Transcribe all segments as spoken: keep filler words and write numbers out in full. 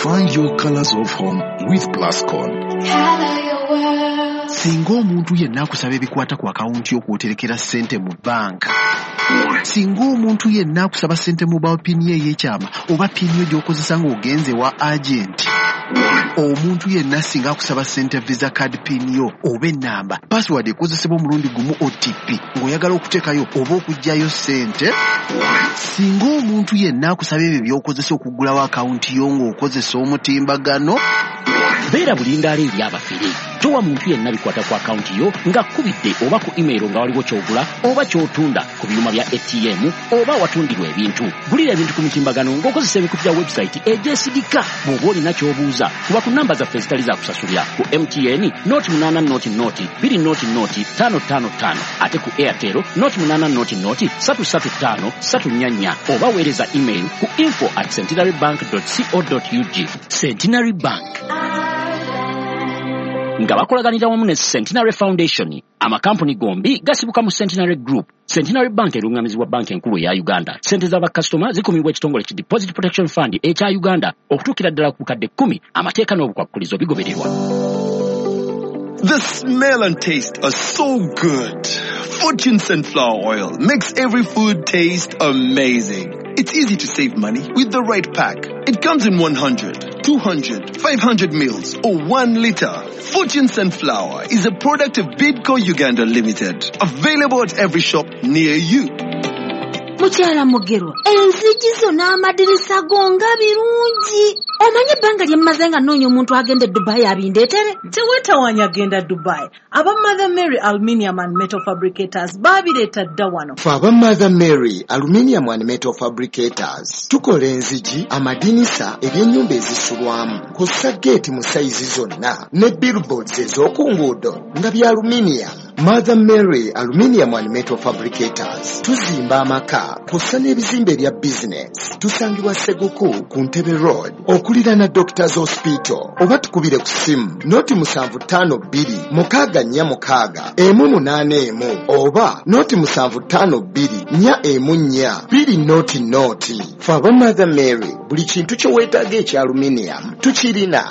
Find your colors of home with Plascon. Singa omuntu yenna akusaba ebikwata ku akawunti y'okwoterekera ssente mu banka. Singa omuntu yenna akusaba ssente mu mobile pin ye ey'ekyama oba pin yo gy'okozesa ng'ogenze wa agent. Omuntu yenna singa akusaba ssente visa card pin yo oba ennamba password ekozesebwa omulundi gumu O T P ng'oyagala okuteekayo oba okuggyayo ssente. Singa omuntu yenna akusaba ebyo by'okozesa okuggulawo akawunti yo ng'okozesa omutimbagano. Beera bulindaala eri abafere. Towa muntu yenna bikwata ku akawunti yo nga kubidde oba ku email nga waliwo ky'ogula oba ky'otunda ku byuma bya A T M oba watundirwa ebintu. Gulira ebintu ku mutimbagano ng'okozesa ebikutu bya website egyesigika. Bw'oba olina ky'obuuza kuba ku namba zaffe ezitali za kusasulira ku M T N noti munaana noti noti bbiri noti noti ttaano ttaano ttaano ate ku Airtel noti munaana noti noti ssatu ssatu ttaano ssatu nnya nnya oba weereza email ku info at centenarybank dot co dot U G. Centenary Bank nga bakolaganira wamu ne Centenary Foundation, amakampuni gombi gasibuka mu Centenary Group. Centenary Bank erungamizibwa banki enkulu ya Uganda. Sente z'abakasitoma zikumibwa ekitongole ki Deposit Protection Fund ekya Uganda okutuukira ddala ku bukadde kkumi. Amateeka n'obukwakkulizo bigobererwa. The smell and taste are so good. Fortune Sunflower Oil makes every food taste amazing. It's easy to save money with the right pack. It comes in one hundred, two hundred, five hundred mils or one liter. Fortune Sunflower is a product of Bidco Uganda Limited. Available at every shop near you. Mukyala Mugerwa, enzigi zonna amadirisa gonga birungi. Omanye ebbanga lye mmaze nga nnoonya omuntu agenda e Dubai abindeetere? Tewetawanya agenda Dubai. Aba Mother Mary Aluminium and Metal Fabricators babireeta dda wano. Fe aba Mother Mary Aluminium and Metal Fabricators tukola enzigi, amadinisa, ebyennyumba ezisulwamu, kw'ossa geeti mu sayizi zonna ne billboards ez'oku nguudo nga bya aluminium. Mother Mary Aluminium and Metal Fabricators tuzimba amaka kw'ossa n'ebizimbe ebya business. Tusangibwa Seguku ku Ntebe Road okulira na Doctors Hospital oba tukubire ku simu noti musanvu ttaano bbiri mukaaga nnya mukaaga emu munaana emu oba noti musanvu ttaano bbiri nnya emu nnya bbiri noti noti. Fe aba Mother Mary buli kintu kye weetaaga ekya aluminium tukirina.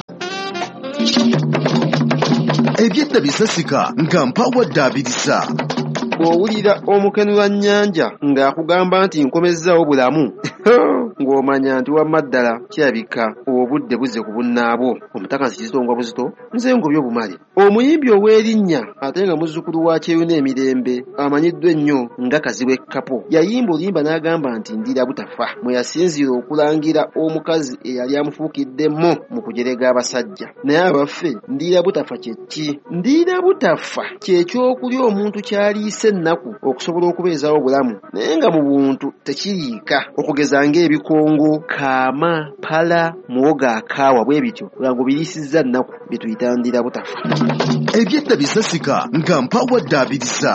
Ebyedda bisasika nga mpawadde abirisa. Bw'owulira omukenula nnyanja ng'akugamba nti nkomezzaawo bulamu ng'omanya nti wamma ddala kirabika obudde buzze ku bunnaabwo. Omutaka Kizito Buzito nze ngobye obumale. Omuyimbi ow'erinnya ate nga muzzukulu wa Kyeyo n'Emirembe amanyiddwa ennyo nga Kazibu Kapo yayimba oluyimba n'agamba nti ndira butafa, mwe yasinzira okulangira omukazi eyali amufuukiddemmo mu kujerega abasajja. Naye abaffe ndira butafa kye ki? Ndira butafa kye ky'okulya omuntu ky'aliisa ennaku okusobola okubeezaawo obulamu naye nga mu buntu tekiriika, okugeza ng'ebikongo, kaama, pala, muwogo akaawa bwe bityo nga ng'obiriisizza nnaku bye tuyita ndira butafa. Ebyedda bisasika nga mpawadde abirisa.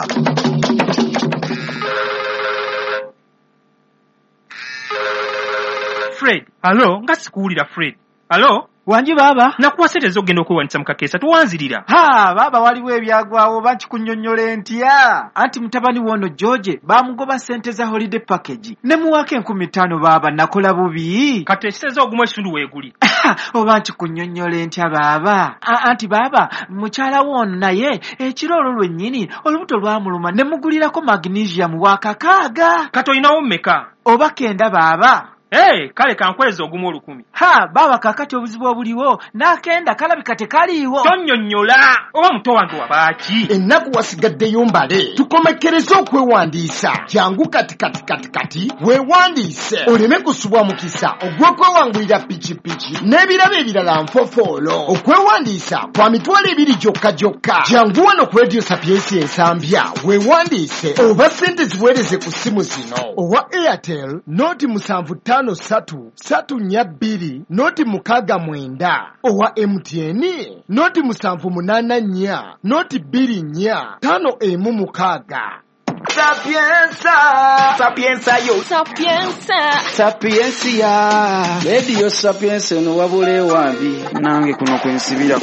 Fred, alo, nga sikuwulira Fred. Alo? Wanji baba? Nakuwa sente z'ogenda okwewanisa mu kakeesa tuwanzirira. Ha, baba waliwo ebyagwawo bakikunnyonnyola entya. Anti mutabani wono George bamugoba sente za holiday package. Ne muwaka enkumi ttaano baba nakola bubi. Kati ekiseza ogumu ekitundu weeguli. Oba nkikunnyonnyola entya baba. Anti baba mukyala wono naye ekiro olwo lwennyini olubuto lwamuluma ne mugulirako magnesium wa kakaaga. Kati olinawo mmeka? Oba kenda baba. Hey, kale kankweza ogumu olukumi. Ha, baba kakati obuzibu obuliwo nakenda kalabika tekaliiwo. Tonnyonnyola oba muto wange wabaaki. Ennaku wasigaddeyo mbale tukomekereze okwewandiisa. Jangu kati kati kati kati weewandiise oleme kusubwa mukisa ogw'okwewangulira pikipiki n'ebirabo ebirala nfofoolo. Okwewandiisa kwa mitwalo ebiri gyokka gyokka. Jangu wano ku Radio Sapiensi ensambya weewandiise oba ssente ziweereze ku simu zino. Owa Airtel noti musanvu ttaano ssatu ssatu nnya bbiri noti mukaaga mwenda. Owa M T N noti musanvu munaana nnya noti bbiri nnya ttaano emu mukaaga. Sapienza, Sapienza yo, Sapienza, Sapiensia. Radio Sapienza no wabule wambi nange kuno kwensibira.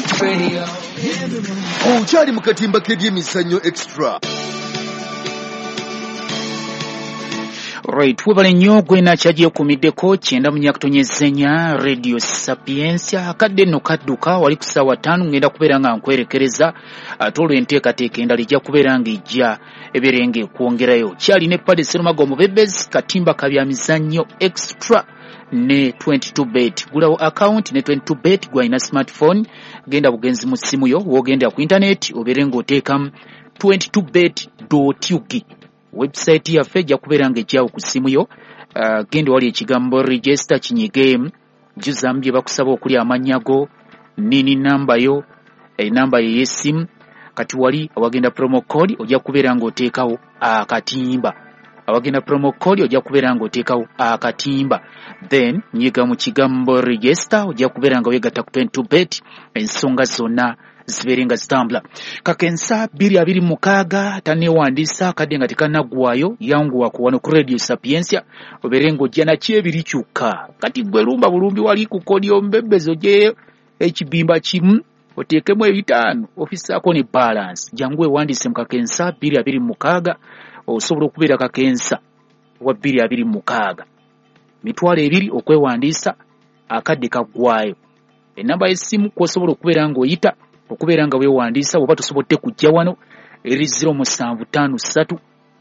Okyali mu katimba k'ebyemizannyo extra. Right, webale nnyo gwe nakyaje okumiddeko kyenda mu nyakutonyezenya Radio Sapiensia akadde nno kadduka wali ku ssaawa ttaano ngenda kubeera nga nkwerekereza ate olwo enteekateeka endala ejja kubeera ng'ejja ebeere ng'ekwongerayo kyali ne Paddy Sserumaga omubebezi katimba kabyamizannyo extra ne twenty-two bet gulawo account ne twenty-two bet gwalina smartphone genda bugenzi mu ssimu yo wogenda ku internet obeere ng'oteekamu twenty-two bet dot u g website yaffe ejja kubeera ng'ejjawo ku ssimu yo uh, genda wali ekigambo register kinyige juzaamu bye bakusaba okuli amannya go nini namba yo enamba yo y'essimu kati wali awagenda promo code ojja kubeera ng'oteekawo akatimba awagenda promo code ojja kubeera ng'oteekawo akatimba then nyiga mu kigambo register ojja kubeera nga weegatta ku twenty-two bet ensonga zonna zibeere nga zitambula kakensa bbiri abiri mu mukaaga taneewandiisa kadde nga tekanaggwayo yanguwa ku wano ku Radio Sapiensia obeere ng'ojja nakyo ebiri kyokka kati gwe lumba bulumbi wali ku kodi y'omubebbezo ogyeyo ekibimba kimu oteekemu ebitaano ofisaako ne balance jangu ewandiise mu kakensa bbiri abiri mu mukaaga osobola okubeera kakensa wa bbiri abiri mu mukaaga mitwalo ebiri okwewandiisa akadde kaggwayo enamba y'essimu kw'osobola okubeera ng'oyita okubeera nga weewandiisa oba tosobodde kujja wano eri zero musanvu ttaano ssatu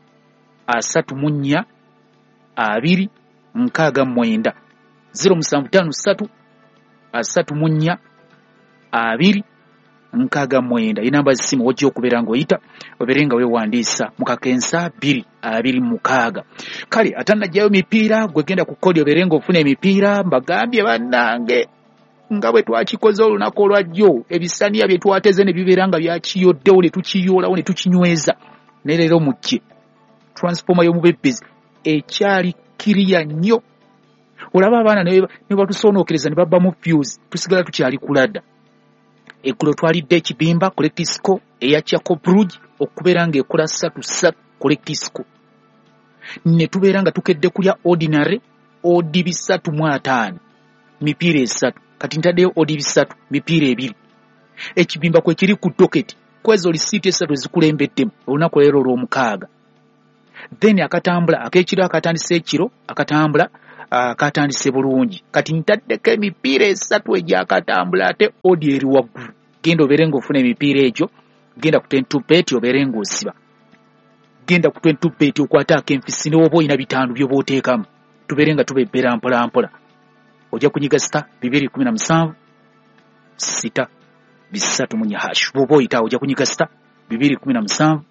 asatu mu nnya abiri nkaaga mwenda zero musanvu ttaano ssatu asatu mu nnya abiri nkaaga mwenda enamba z'essimu wojja okubeera ng'oyita obeere nga weewandiisa mu kakensa bbiri abiri mu mukaaga kale atannajjayo mipiira gwe genda ku kodi obeere ng'ofuna emipiira mbagambye bannange nga bwe twakikoze olunaku olwajjo ebisaniya bye twateze ne bibeera nga byakiyoddewo ne tukiyoolawo ne tukinyweza ne leero mujje transforma y'omubebezi ekyali kiriya nnyo olaba abaana ne batusonookereza ne babbamu fuse tusigala tukyali kuladda eggulo twalidde ekibimba collectisco eya Chako Brugge okubeera ng'ekola ssatu ssatu collectisco ne tubeera nga tukedde kulya ordinary odi bisatu mu ataano mipiira esatu kati ntaddeyo odi bisatu mipiira ebiri ekibimba kwe kiri ku doketi kwezo lisiiti esatu ezikulembeddemu olunaku leero olw'omukaaga then akatambula ak'ekiro akatandise ekiro akatambula akatandise bulungi kati ntaddeko emipiira esatu egyakatambula ate odi eri waggulu genda obeere ng'ofuna emipiira egyo genda ku twenty-two bet obeere ng'osiba genda ku twenty-two bet okwataako enfisi n'oba olina bitaano by'oba oteekamu tubeere nga tubebbera mpola mpola ojja kunyiga sita bibiri kumi na musanvu sita bisatu mu nyahashi bw'oba oyita ojja kunyiga sita bibiri kumi na musanvu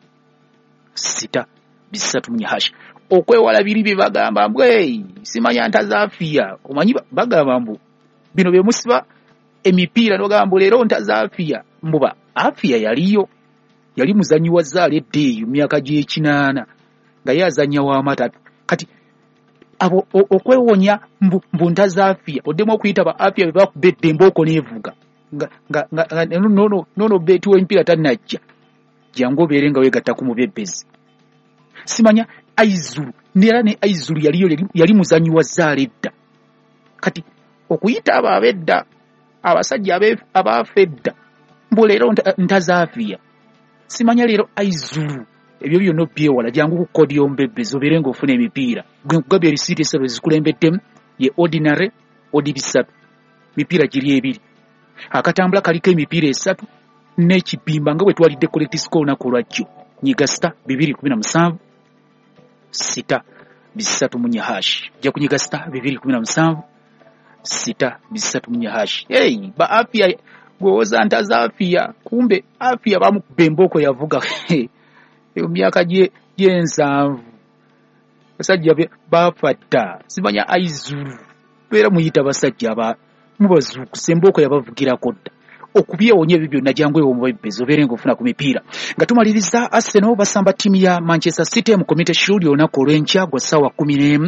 sita bisatu mu nyahashi okwewala biri bye bagamba mbu hey, simanya ntazaafiya omanyi bagamba mbu bino bye musiba emipiira n'ogamba mbu leero ntazaafiya mbuba afiya yaliyo yali muzanyi wa zaala eddeeyo myaka gy'ekinaana nga ye azannya w'amatatu kati abo okwewonya mbu, mbu ntazaafiya oddemu okuyita ba afiya be bakuba eddembe oko neevuga nga, nga, nga, nono, nono beeti w'emipiira tannajja jangu obeere nga weegatta ku mubebezi simanya aizulu nera ne aizulu yaliyo yali, yali muzanyi wa zaala edda kati okuyita abo abedda abasajja abaafa edda mbu leero ntazaafiya simanya leero aizulu ebyo byonna byewala jangu ku kodi y'omubebezi obeere ng'ofuna emipiira gwe nkugabya erisiiti esatu ezikulembeddemu ye ordinary odi bisatu mipiira giri ebiri akatambula kaliko emipiira esatu n'ekibimba nga bwe twalidde collectisco olunaku olwajjo nyiga sita bibiri kumi na musanvu sita bisatu mu nyahashi ojja kunyiga sita bibiri kumi na musanvu sita bisatu mu nyahashi hey, ba afiya gwewoza ntazaafiya kumbe afiya bamukuba embooko yavuga eyo myaka gy'ensanvu basajja baafa dda simanya aizulu beera muyita basajja ba mubazuukuse embooko yabavugirako dda okubyewonya ebyo byonna jangu ewo mubebezi obeere ng'ofuna ku mipiira nga tumaliriza Arsenal basamba ttiimu ya Manchester City mu Community Shield olunaku olw'enkya gwa ssaawa kumi n'emu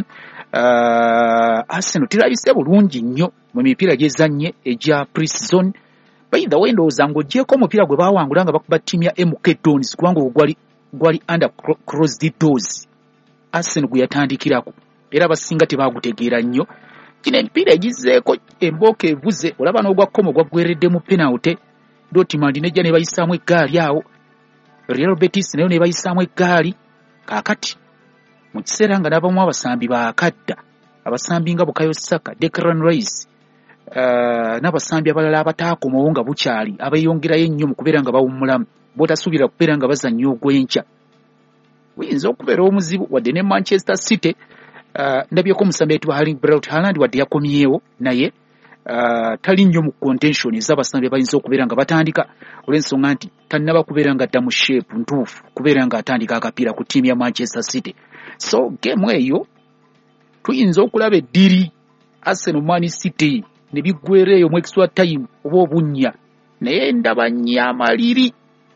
uh, Arsenal tirabise bulungi nnyo mu mipiira gy'ezannye egya pre-season by the way ndowooza ng'oggyeko omupiira gwe baawangula nga bakuba ttiimu ya M K Dons kubanga ogwo gwali gwali under closed doors Arsenal gwe yatandikirako era abasinga tebaagutegeera nnyo kino emipiira egizzeeko embooka evuze olaba n'ogwa kkomo gwaggweredde mu penalty Dortmund nejja ne bayisaamu eggaali awo Real Betis nayo ne bayisaamu eggaali kaakati mu kiseera nga n'abamu abasambi baakadda abasambi nga Bukayo Saka, Declan Rice, uh, n'abasambi abalala abataakomawo nga bukyali abeeyongerayo ennyo mu kubeera nga bawummulamu bw'otasuubira kubeera nga bazannya ogw'enkya. Buyinza okubeera omuzibu wadde ne Manchester City uh, ndabyeko omusambi ayitibwa Erling Braut Haaland wadde yakomyewo naye uh, tali nnyo mu contention ez'abasambi abayinza okubeera nga batandika olw'ensonga nti tannaba kubeera nga adda mu shape ntuufu kubeera nga atandika akapiira ku ttiimu ya Manchester City. So game eyo tuyinza okulaba eddiri Arsenal Man City ne biggweera eyo mu extra time oba obunnya naye ndaba nnyamaliri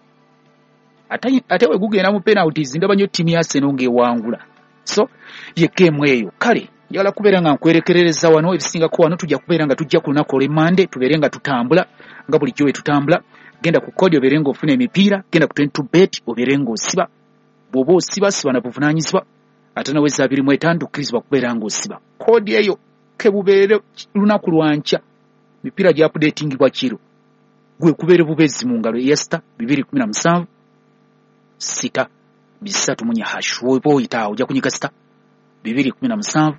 ate ate we gugenda mu penalties ndaba nnyo ttiimu ya Arsenal ng'ewangula. So ye game eyo kale njagala kubeera nga nkwerekerereza wano ebisingako wano tujja kubeera nga tujja ku lunaku olw'Emande tubeere nga tutambula nga bulijjo we tutambula. Genda ku kodi obeere ng'ofuna emipiira, genda ku twenty-two bet obeere ng'osiba, bw'oba osiba siba na buvunaanyizibwa ate nawe za abiri mu etaano tukkirizibwa kubeera ng'osiba. Kodi eyo kebubeere lunaku lwankya mipiira gya updatingibwa kiro gwe kubeere bubeezi mu ngalo eyesta bibiri kumi na musanvu sita bisatu munya hash woba oyitaawo ojja kunyiga sita bibiri kumi na musanvu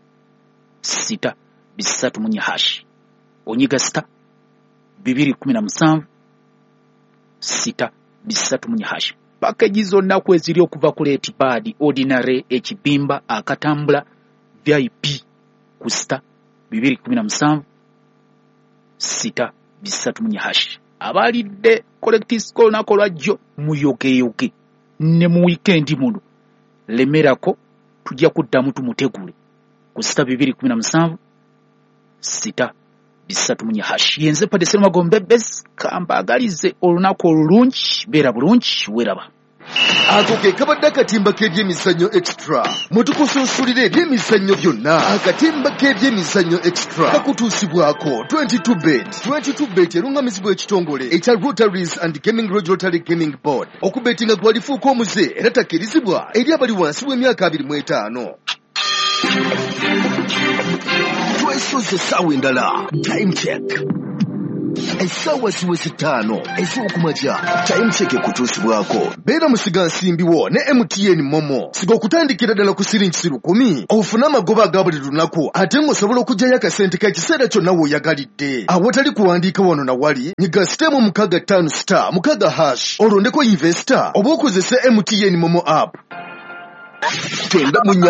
sita bisatu munya hash onyiga sita bibiri kumi na musanvu sita bisatu munya hash. Package zonna kweziri okuva ku Late Bad, Ordinary, ekibimba, akatambula, V I P ku sita bibiri kumi na musanvu sita bisatu munya hash. Abalidde collective score nako lwajjo muyogeyoge ne mu weekend muno lemerako tujja kuddamu tumutegule ku sita bibiri kumi na musanvu sita bisatu munya hash. Yenze Padde Sseruma Gombebes kambagalize olunaku olulungi beera bulungi weraba. Ako ke kabadde akatimba k'ebyemizannyo extra mutukusunsulira ebyemizannyo byonna. Akatimba k'ebyemizannyo extra kakutuusibwako twenty-two bet. twenty-two bet erungamizibwa ekitongole ekya Rotaries and Gaming Lodge Rotary Gaming Board. Okubetinga kwalifuuka omuze era takkirizibwa eri abali wansi w'emyaka abiri mu etaano. Twesoze essaawa endala. Time check. Essaawa ziweze ttaano ez'okumakya. Time check ekutuusibwako. Beera musiga nsimbiwo ne M T N Momo. Siga okutandikira ddala ku siringi lukumi ofune amagoba aga buli lunaku ate ng'osobola okuggyayo akasente k'ekiseera kyonna w'oyagalidde. Awatali kuwandiika wano na wali nyiga sitemu mukaaga ttaano star mukaaga hash olondeko investor oba okozesa M T N Momo app. Twenda munya